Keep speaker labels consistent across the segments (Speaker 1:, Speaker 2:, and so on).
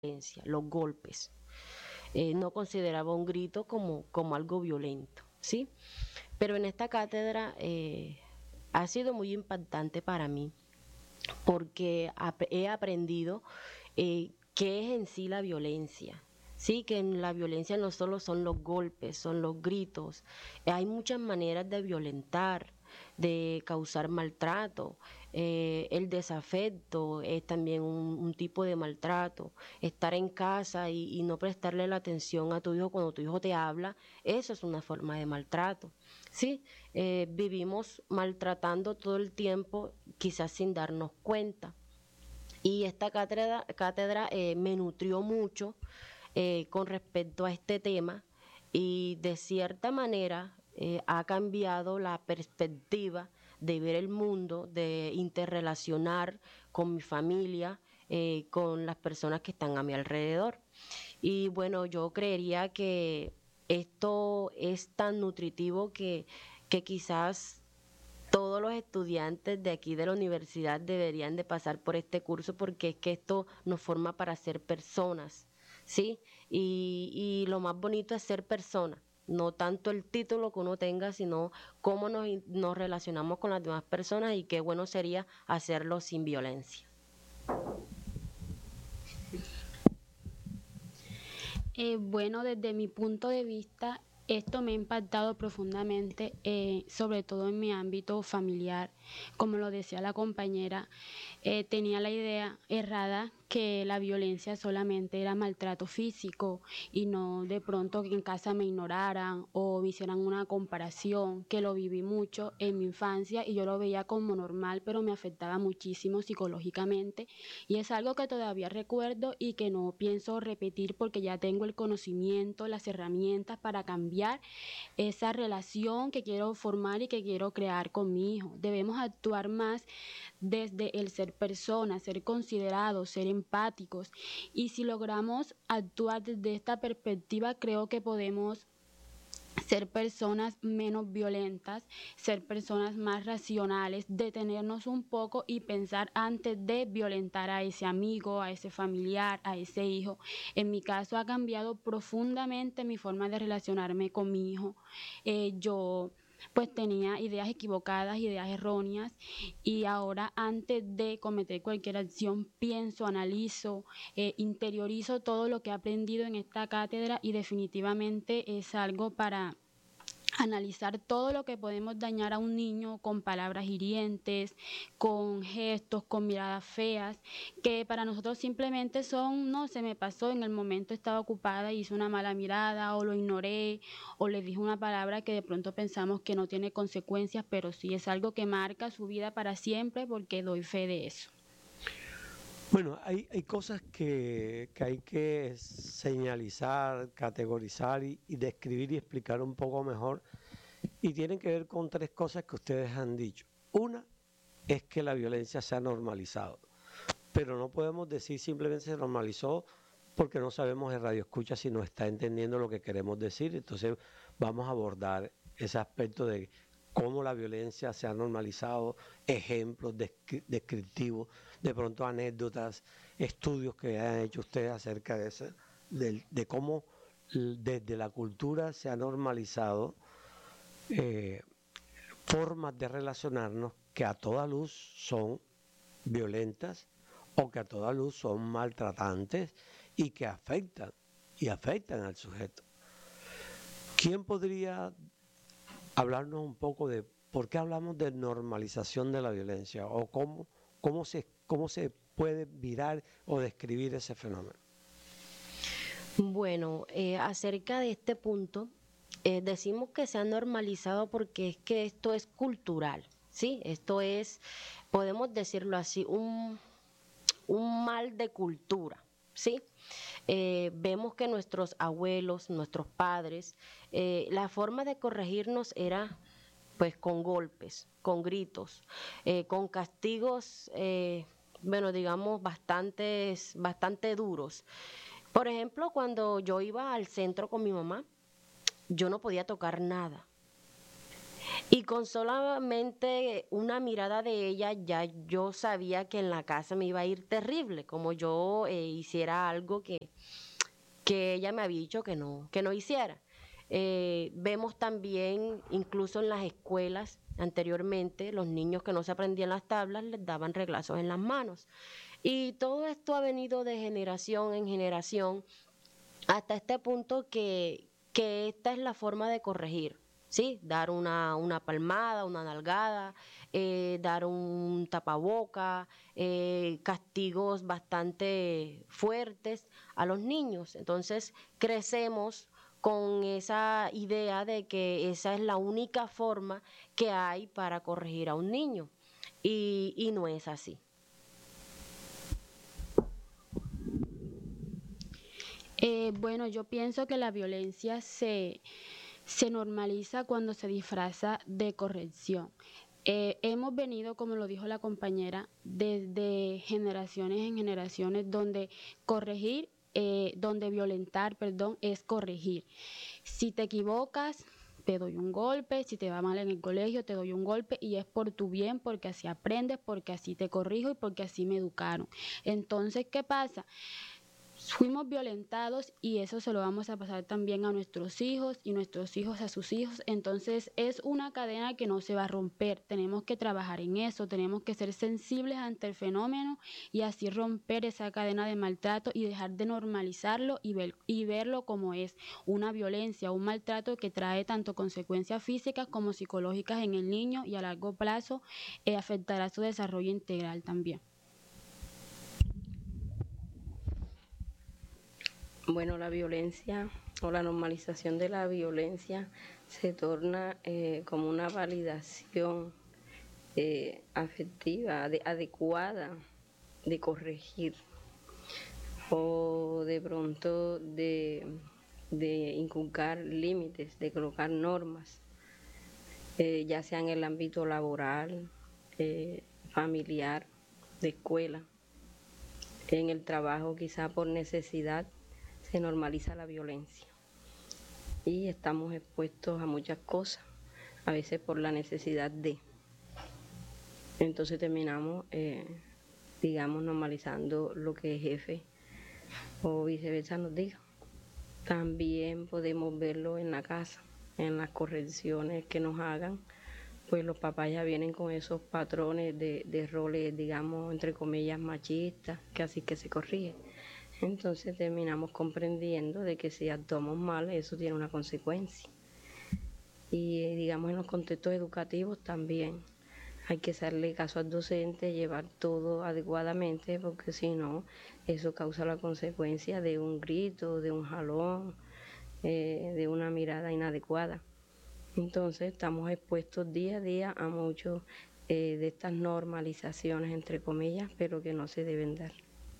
Speaker 1: violencia, los golpes. No consideraba un grito como algo violento, ¿sí? Pero en esta cátedra ha sido muy impactante para mí porque he aprendido qué es en sí la violencia. Sí, que en la violencia no solo son los golpes, son los gritos. Hay muchas maneras de violentar, de causar maltrato. El desafecto es también un tipo de maltrato. Estar en casa y no prestarle la atención a tu hijo cuando tu hijo te habla, eso es una forma de maltrato. Sí, vivimos maltratando todo el tiempo, quizás sin darnos cuenta. Y esta cátedra me nutrió mucho con respecto a este tema y de cierta manera ha cambiado la perspectiva de ver el mundo, de interrelacionar con mi familia, con las personas que están a mi alrededor. Y bueno, yo creería que esto es tan nutritivo que quizás todos los estudiantes de aquí de la universidad deberían de pasar por este curso porque es que esto nos forma para ser personas, ¿sí? Y lo más bonito es ser persona, no tanto el título que uno tenga, sino cómo nos relacionamos con las demás personas y qué bueno sería hacerlo sin violencia.
Speaker 2: Bueno, desde mi punto de vista, esto me ha impactado profundamente, sobre todo en mi ámbito familiar. Como lo decía la compañera, tenía la idea errada que la violencia solamente era maltrato físico y no de pronto que en casa me ignoraran o me hicieran una comparación, que lo viví mucho en mi infancia y yo lo veía como normal, pero me afectaba muchísimo psicológicamente y es algo que todavía recuerdo y que no pienso repetir porque ya tengo el conocimiento, las herramientas para cambiar esa relación que quiero formar y que quiero crear con mi hijo. Debemos actuar más desde el ser personas, ser considerados, ser empáticos. Y si logramos actuar desde esta perspectiva, creo que podemos ser personas menos violentas, ser personas más racionales, detenernos un poco y pensar antes de violentar a ese amigo, a ese familiar, a ese hijo. En mi caso ha cambiado profundamente mi forma de relacionarme con mi hijo. Yo pues tenía ideas equivocadas, ideas erróneas y ahora antes de cometer cualquier acción pienso, analizo, interiorizo todo lo que he aprendido en esta cátedra y definitivamente es algo para analizar todo lo que podemos dañar a un niño con palabras hirientes, con gestos, con miradas feas, que para nosotros simplemente son, no, se me pasó, en el momento estaba ocupada, hice una mala mirada o lo ignoré o le dije una palabra que de pronto pensamos que no tiene consecuencias, pero sí es algo que marca su vida para siempre porque doy fe de eso.
Speaker 3: Bueno, hay cosas que hay que señalizar, categorizar y describir y explicar un poco mejor. Y tienen que ver con tres cosas que ustedes han dicho. Una es que la violencia se ha normalizado, pero no podemos decir simplemente se normalizó porque no sabemos el radio escucha si no está entendiendo lo que queremos decir. Entonces vamos a abordar ese aspecto de cómo la violencia se ha normalizado, ejemplos descriptivos, de pronto anécdotas, estudios que han hecho ustedes acerca de eso, de cómo desde la cultura se ha normalizado eh, formas de relacionarnos que a toda luz son violentas o que a toda luz son maltratantes y que afectan al sujeto. ¿Quién podría hablarnos un poco de por qué hablamos de normalización de la violencia o cómo se puede virar o describir ese fenómeno?
Speaker 1: Bueno, acerca de este punto, decimos que se ha normalizado porque es que esto es cultural, ¿sí? Esto es, podemos decirlo así, un mal de cultura, ¿sí? Vemos que nuestros abuelos, nuestros padres, la forma de corregirnos era pues con golpes, con gritos, con castigos, bueno, digamos, bastante duros. Por ejemplo, cuando yo iba al centro con mi mamá, yo no podía tocar nada. Y con solamente una mirada de ella, ya yo sabía que en la casa me iba a ir terrible, como yo hiciera algo que ella me había dicho que no hiciera. Vemos también, incluso en las escuelas, anteriormente, los niños que no se aprendían las tablas les daban reglazos en las manos. Y todo esto ha venido de generación en generación hasta este punto que esta es la forma de corregir. Sí, dar una palmada, una nalgada, dar un tapaboca, castigos bastante fuertes a los niños. Entonces crecemos con esa idea de que esa es la única forma que hay para corregir a un niño y no es así.
Speaker 2: Bueno, yo pienso que la violencia se normaliza cuando se disfraza de corrección. Hemos venido, como lo dijo la compañera, desde generaciones en generaciones donde corregir, donde violentar, perdón, es corregir. Si te equivocas, te doy un golpe, si te va mal en el colegio, te doy un golpe y es por tu bien, porque así aprendes, porque así te corrijo y porque así me educaron. Entonces, ¿qué pasa? Fuimos violentados y eso se lo vamos a pasar también a nuestros hijos y nuestros hijos a sus hijos. Entonces es una cadena que no se va a romper. Tenemos que trabajar en eso, tenemos que ser sensibles ante el fenómeno y así romper esa cadena de maltrato y dejar de normalizarlo y verlo como es una violencia, un maltrato que trae tanto consecuencias físicas como psicológicas en el niño y a largo plazo afectará su desarrollo integral también.
Speaker 4: Bueno, la violencia o la normalización de la violencia se torna como una validación afectiva, adecuada de corregir o de pronto de inculcar límites, de colocar normas, ya sea en el ámbito laboral, familiar, de escuela, en el trabajo quizá por necesidad se normaliza la violencia y estamos expuestos a muchas cosas, a veces por la necesidad de. Entonces terminamos, digamos, normalizando lo que el jefe o viceversa nos diga. También podemos verlo en la casa, en las correcciones que nos hagan, pues los papás ya vienen con esos patrones de roles, digamos, entre comillas, machistas, que así que se corrige. Entonces terminamos comprendiendo de que si actuamos mal, eso tiene una consecuencia. Y digamos en los contextos educativos también hay que hacerle caso al docente, llevar todo adecuadamente, porque si no, eso causa la consecuencia de un grito, de un jalón, de una mirada inadecuada. Entonces estamos expuestos día a día a muchos de estas normalizaciones, entre comillas, pero que no se deben dar.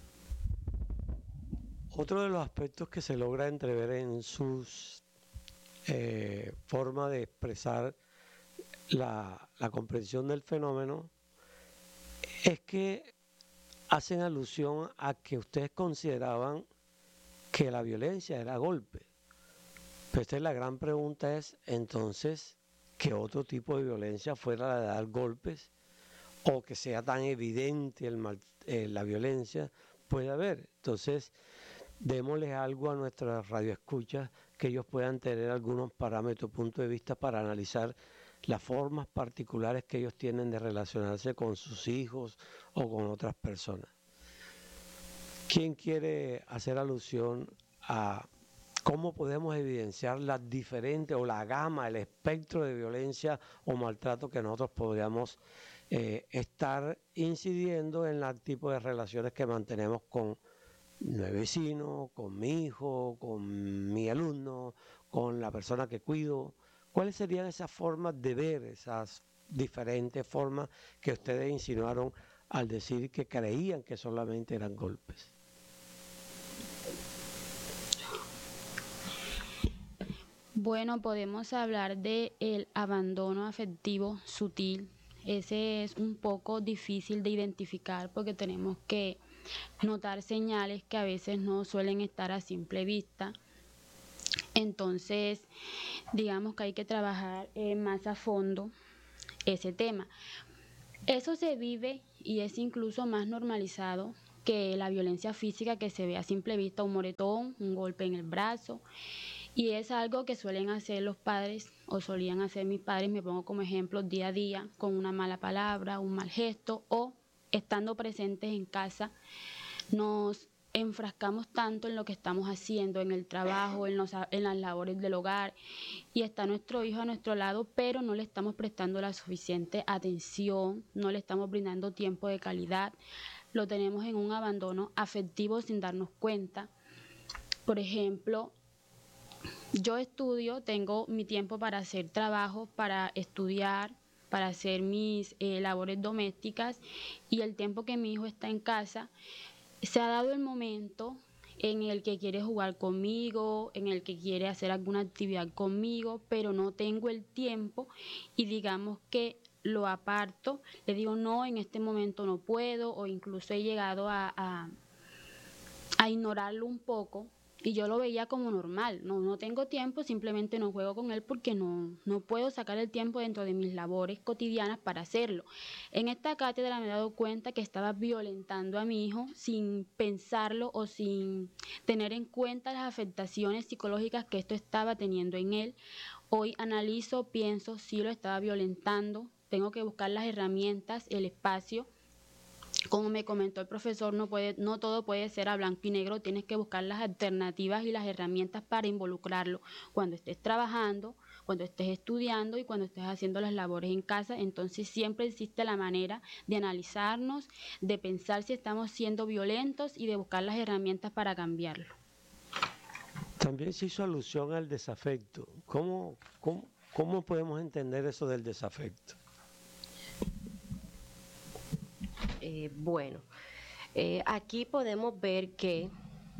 Speaker 3: Otro de los aspectos que se logra entrever en sus forma de expresar la comprensión del fenómeno es que hacen alusión a que ustedes consideraban que la violencia era golpe. Pero esta es la gran pregunta es, entonces, ¿qué otro tipo de violencia fuera la de dar golpes o que sea tan evidente la violencia puede haber? Entonces, démosles algo a nuestras radioescuchas que ellos puedan tener algunos parámetros, puntos de vista para analizar las formas particulares que ellos tienen de relacionarse con sus hijos o con otras personas. ¿Quién quiere hacer alusión a cómo podemos evidenciar las diferentes o la gama, el espectro de violencia o maltrato que nosotros podríamos estar incidiendo en el tipo de relaciones que mantenemos con mi vecino, con mi hijo, con mi alumno, con la persona que cuido? ¿Cuáles serían esas formas de ver, esas diferentes formas que ustedes insinuaron al decir que creían que solamente eran golpes?
Speaker 2: Bueno, podemos hablar de el abandono afectivo sutil. Ese es un poco difícil de identificar porque tenemos que notar señales que a veces no suelen estar a simple vista. Entonces, digamos que hay que trabajar más a fondo ese tema. Eso se vive y es incluso más normalizado que la violencia física que se ve a simple vista, un moretón, un golpe en el brazo, y es algo que suelen hacer los padres o solían hacer mis padres, me pongo como ejemplo día a día, con una mala palabra, un mal gesto o estando presentes en casa. Nos enfrascamos tanto en lo que estamos haciendo, en el trabajo, en las labores del hogar, y está nuestro hijo a nuestro lado, pero no le estamos prestando la suficiente atención, no le estamos brindando tiempo de calidad, lo tenemos en un abandono afectivo sin darnos cuenta. Por ejemplo, yo estudio, tengo mi tiempo para hacer trabajo, para estudiar, para hacer mis labores domésticas, y el tiempo que mi hijo está en casa, se ha dado el momento en el que quiere jugar conmigo, en el que quiere hacer alguna actividad conmigo, pero no tengo el tiempo y digamos que lo aparto, le digo no, en este momento no puedo, o incluso he llegado a ignorarlo un poco. Y yo lo veía como normal, no tengo tiempo, simplemente no juego con él porque no puedo sacar el tiempo dentro de mis labores cotidianas para hacerlo. En esta cátedra me he dado cuenta que estaba violentando a mi hijo sin pensarlo o sin tener en cuenta las afectaciones psicológicas que esto estaba teniendo en él. Hoy analizo, pienso, sí lo estaba violentando, tengo que buscar las herramientas, el espacio. Como me comentó el profesor, no todo puede ser a blanco y negro, tienes que buscar las alternativas y las herramientas para involucrarlo cuando estés trabajando, cuando estés estudiando y cuando estés haciendo las labores en casa. Entonces siempre existe la manera de analizarnos, de pensar si estamos siendo violentos y de buscar las herramientas para cambiarlo.
Speaker 3: También se hizo alusión al desafecto. ¿Cómo podemos entender eso del desafecto?
Speaker 1: Bueno, aquí podemos ver que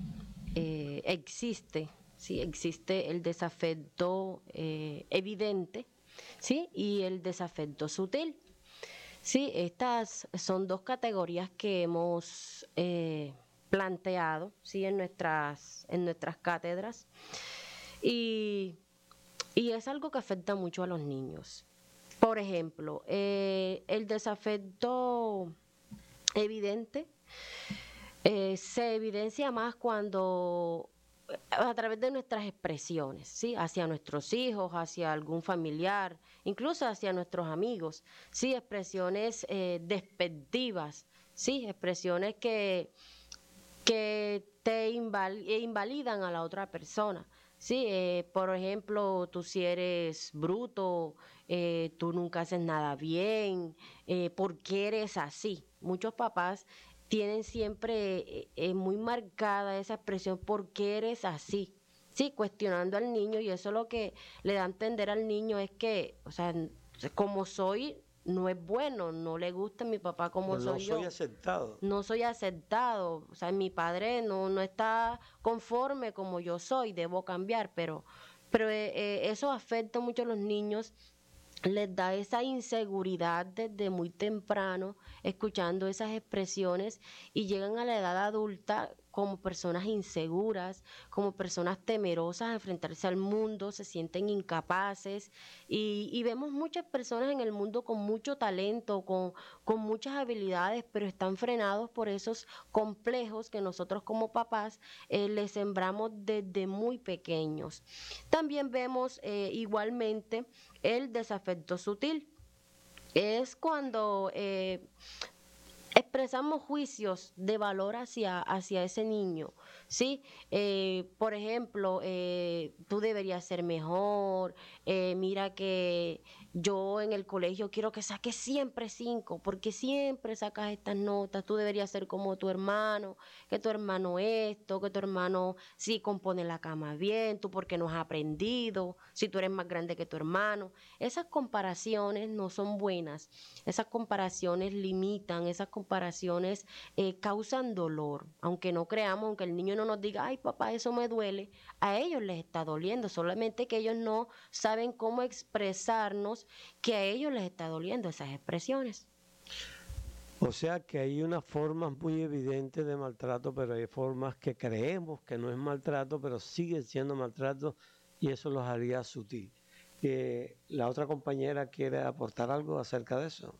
Speaker 1: existe el desafecto evidente, ¿sí? Y el desafecto sutil. Sí, estas son dos categorías que hemos planteado, ¿sí? en nuestras cátedras, y es algo que afecta mucho a los niños. Por ejemplo, el desafecto evidente se evidencia más cuando a través de nuestras expresiones, ¿sí? Hacia nuestros hijos, hacia algún familiar, incluso hacia nuestros amigos, ¿sí? Expresiones despectivas, ¿sí? Expresiones que te invalidan a la otra persona. Sí, por ejemplo, tú si eres bruto, tú nunca haces nada bien, ¿por qué eres así? Muchos papás tienen siempre muy marcada esa expresión, ¿por qué eres así? Sí, cuestionando al niño, y eso lo que le da a entender al niño es que, o sea, como soy, no es bueno, no le gusta a mi papá como soy yo.
Speaker 3: No soy aceptado.
Speaker 1: No soy aceptado, o sea, mi padre no está conforme como yo soy, debo cambiar, pero eso afecta mucho a los niños, les da esa inseguridad desde muy temprano, escuchando esas expresiones, y llegan a la edad adulta como personas inseguras, como personas temerosas a enfrentarse al mundo, se sienten incapaces, y vemos muchas personas en el mundo con mucho talento, con muchas habilidades, pero están frenados por esos complejos que nosotros como papás les sembramos desde muy pequeños. También vemos igualmente el desafecto sutil. Es cuando expresamos juicios de valor hacia ese niño, ¿sí? Por ejemplo, tú deberías ser mejor, mira que yo en el colegio quiero que saques siempre 5, porque siempre sacas estas notas, tú deberías ser como tu hermano, que tu hermano esto, que tu hermano sí compone la cama bien, tú porque no has aprendido, si tú eres más grande que tu hermano. Esas comparaciones no son buenas, esas comparaciones limitan, esas comparaciones causan dolor, aunque no creamos, aunque el niño no nos diga, ay papá, eso me duele, a ellos les está doliendo, solamente que ellos no saben cómo expresarnos que a ellos les está doliendo esas expresiones.
Speaker 3: O sea que hay unas formas muy evidentes de maltrato, pero hay formas que creemos que no es maltrato, pero siguen siendo maltrato y eso los haría sutil. ¿La otra compañera quiere aportar algo acerca de eso?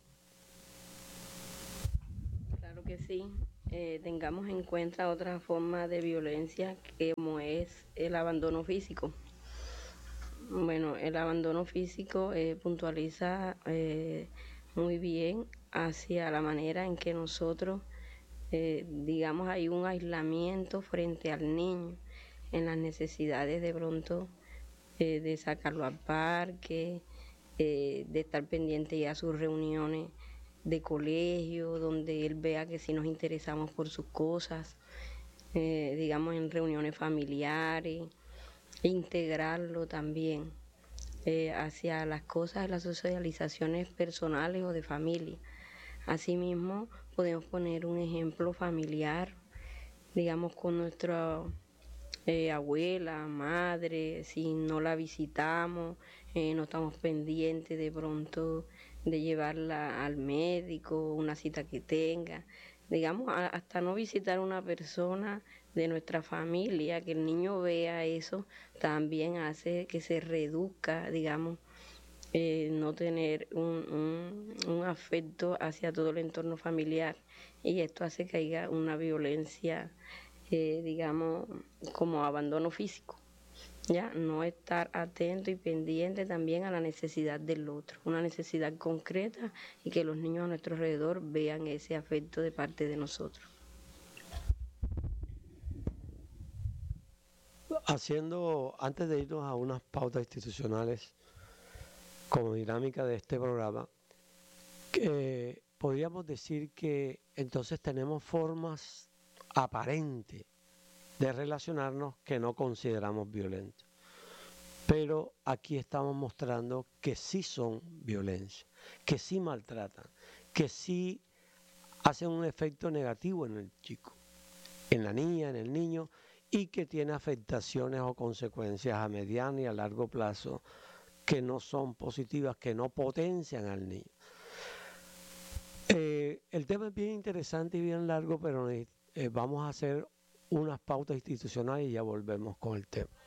Speaker 4: Claro que sí. Tengamos en cuenta otra forma de violencia como es el abandono físico. Bueno, el abandono físico puntualiza muy bien hacia la manera en que nosotros, digamos, hay un aislamiento frente al niño en las necesidades de pronto de sacarlo al parque, de estar pendiente ya a sus reuniones de colegio, donde él vea que sí nos interesamos por sus cosas, digamos en reuniones familiares, integrarlo también hacia las cosas, las socializaciones personales o de familia. Asimismo, podemos poner un ejemplo familiar, digamos con nuestra abuela, madre, si no la visitamos, no estamos pendientes de pronto de llevarla al médico, una cita que tenga, digamos, hasta no visitar a una persona de nuestra familia, que el niño vea eso, también hace que se reduzca, digamos, no tener un afecto hacia todo el entorno familiar, y esto hace que haya una violencia, digamos, como abandono físico. Ya, no estar atento y pendiente también a la necesidad del otro, una necesidad concreta, y que los niños a nuestro alrededor vean ese afecto de parte de nosotros.
Speaker 3: Antes de irnos a unas pautas institucionales como dinámica de este programa, podríamos decir que entonces tenemos formas aparentes de relacionarnos que no consideramos violentos. Pero aquí estamos mostrando que sí son violencia, que sí maltratan, que sí hacen un efecto negativo en el chico, en la niña, en el niño, y que tiene afectaciones o consecuencias a mediano y a largo plazo que no son positivas, que no potencian al niño. El tema es bien interesante y bien largo, pero vamos a hacer unas pautas institucionales y ya volvemos con el tema.